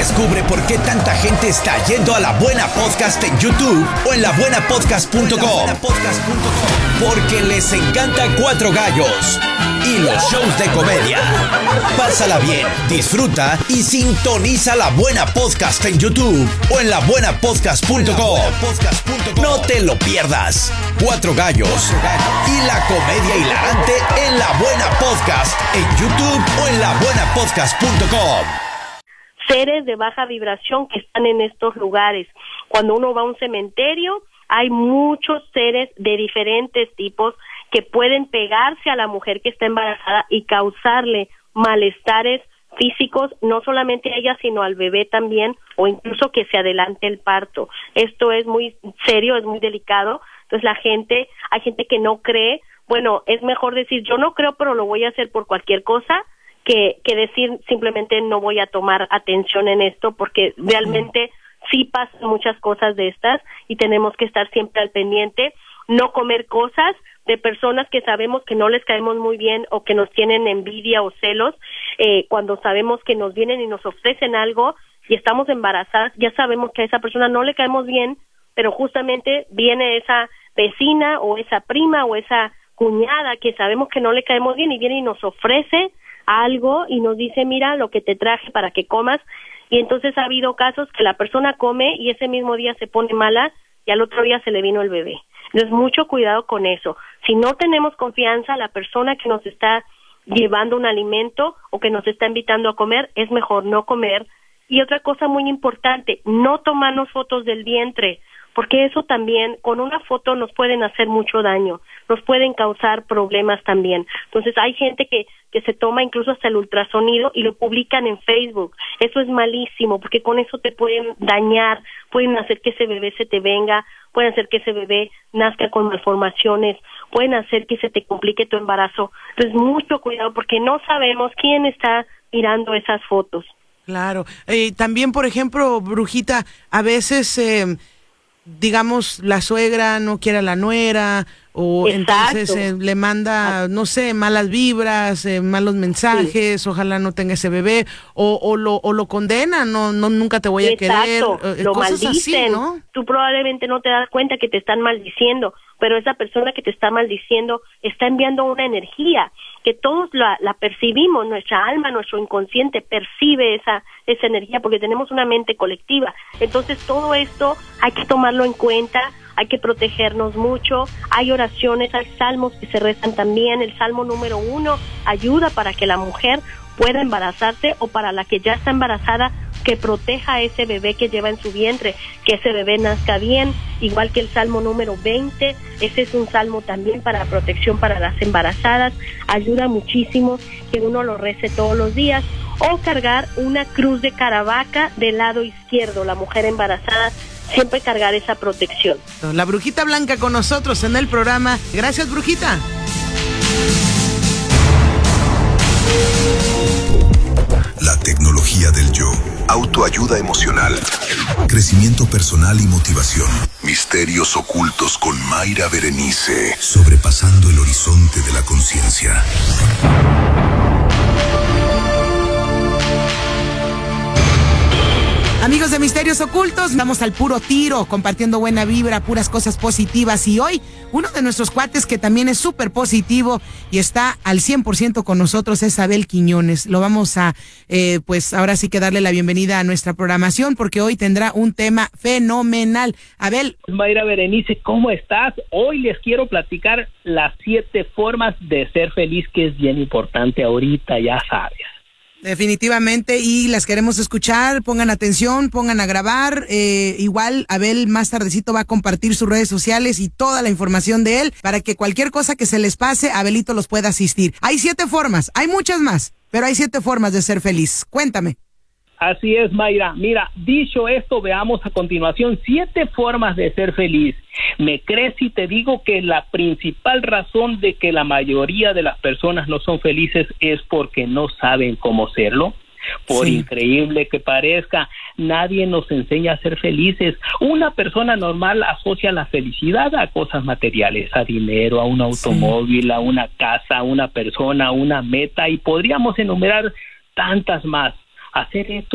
Descubre por qué tanta gente está yendo a La Buena Podcast en YouTube o en labuenapodcast.com. Porque les encanta Cuatro Gallos y los shows de comedia. Pásala bien, disfruta y sintoniza La Buena Podcast en YouTube o en labuenapodcast.com. No te lo pierdas. Cuatro Gallos y la comedia hilarante en La Buena Podcast en YouTube o en labuenapodcast.com. Seres de baja vibración que están en estos lugares. Cuando uno va a un cementerio, hay muchos seres de diferentes tipos que pueden pegarse a la mujer que está embarazada y causarle malestares físicos, no solamente a ella, sino al bebé también, o incluso que se adelante el parto. Esto es muy serio, es muy delicado. Entonces hay gente que no cree. Bueno, es mejor decir, yo no creo, pero lo voy a hacer por cualquier cosa, que decir simplemente no voy a tomar atención en esto, porque realmente sí pasan muchas cosas de estas y tenemos que estar siempre al pendiente, no comer cosas de personas que sabemos que no les caemos muy bien o que nos tienen envidia o celos. Cuando sabemos que nos vienen y nos ofrecen algo y estamos embarazadas, ya sabemos que a esa persona no le caemos bien, pero justamente viene esa vecina o esa prima o esa cuñada que sabemos que no le caemos bien y viene y nos ofrece algo y nos dice, mira lo que te traje para que comas, y entonces ha habido casos que la persona come y ese mismo día se pone mala y al otro día se le vino el bebé. Entonces mucho cuidado con eso. Si no tenemos confianza a la persona que nos está llevando un alimento o que nos está invitando a comer, es mejor no comer. Y otra cosa muy importante, no tomarnos fotos del vientre, porque eso también, con una foto nos pueden hacer mucho daño, nos pueden causar problemas también. Entonces hay gente que se toma incluso hasta el ultrasonido y lo publican en Facebook. Eso es malísimo, porque con eso te pueden dañar, pueden hacer que ese bebé se te venga, pueden hacer que ese bebé nazca con malformaciones, pueden hacer que se te complique tu embarazo. Entonces mucho cuidado, porque no sabemos quién está mirando esas fotos. Claro. También, por ejemplo, Brujita, a veces digamos, la suegra no quiere a la nuera, o Exacto. entonces le manda, no sé, malas vibras, malos mensajes, sí. Ojalá no tenga ese bebé, o lo condena, no nunca te voy a querer, lo cosas maldicen, así, ¿no? Tú probablemente no te das cuenta que te están maldiciendo, pero esa persona que te está maldiciendo está enviando una energía que todos la percibimos, nuestra alma, nuestro inconsciente percibe esa energía porque tenemos una mente colectiva. Entonces todo esto hay que tomarlo en cuenta, hay que protegernos mucho. Hay oraciones, hay salmos que se rezan también. El salmo número 1 ayuda para que la mujer pueda embarazarse, o para la que ya está embarazada, que proteja a ese bebé que lleva en su vientre, que ese bebé nazca bien, igual que el salmo número 20, ese es un salmo también para protección para las embarazadas. Ayuda muchísimo que uno lo rece todos los días, o cargar una cruz de Caravaca del lado izquierdo, la mujer embarazada, siempre cargar esa protección. La Brujita Blanca con nosotros en el programa. Gracias, Brujita. La tecnología del yo. Autoayuda emocional. Crecimiento personal y motivación. Misterios ocultos con Mayra Berenice. Sobrepasando el horizonte de la conciencia. Amigos de Misterios Ocultos, vamos al puro tiro, compartiendo buena vibra, puras cosas positivas. Y hoy, uno de nuestros cuates que también es súper positivo y está al 100% con nosotros es Abel Quiñones. Lo vamos a, pues ahora sí que darle la bienvenida a nuestra programación, porque hoy tendrá un tema fenomenal. Abel. Mayra Berenice, ¿cómo estás? Hoy les quiero platicar las 7 formas de ser feliz, que es bien importante ahorita, ya sabes. Definitivamente, y las queremos escuchar. Pongan atención, pongan a grabar. Igual Abel más tardecito va a compartir sus redes sociales y toda la información de él para que cualquier cosa que se les pase, Abelito los pueda asistir. Hay 7 formas, hay muchas más, pero hay 7 formas de ser feliz. Cuéntame. Así es, Mayra. Mira, dicho esto, veamos a continuación 7 formas de ser feliz. ¿Me crees si te digo que la principal razón de que la mayoría de las personas no son felices es porque no saben cómo serlo? Por increíble que parezca, nadie nos enseña a ser felices. Una persona normal asocia la felicidad a cosas materiales, a dinero, a un automóvil, a una casa, a una persona, a una meta, y podríamos enumerar tantas más. Hacer esto